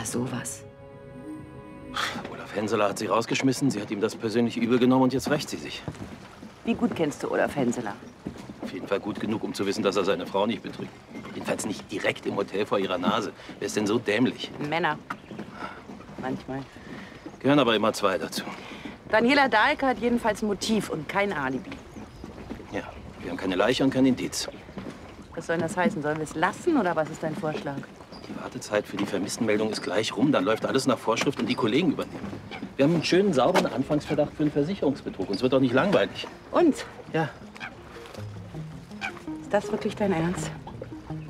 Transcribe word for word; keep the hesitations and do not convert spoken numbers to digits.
sowas? Olaf Henseler hat sie rausgeschmissen, sie hat ihm das persönlich übel genommen und jetzt rächt sie sich. Wie gut kennst du Olaf Henseler? Auf jeden Fall gut genug, um zu wissen, dass er seine Frau nicht betrügt. Jedenfalls nicht direkt im Hotel vor ihrer Nase. Wer ist denn so dämlich? Männer. Manchmal. Gehören aber immer zwei dazu. Daniela Dahlke hat jedenfalls ein Motiv und kein Alibi. Ja, wir haben keine Leiche und kein Indiz. Was soll das heißen? Sollen wir es lassen oder was ist dein Vorschlag? Die Wartezeit für die Vermisstenmeldung ist gleich rum. Dann läuft alles nach Vorschrift und die Kollegen übernehmen. Wir haben einen schönen, sauberen Anfangsverdacht für einen Versicherungsbetrug. Uns wird doch nicht langweilig. Und? Ja. Ist das wirklich dein Ernst?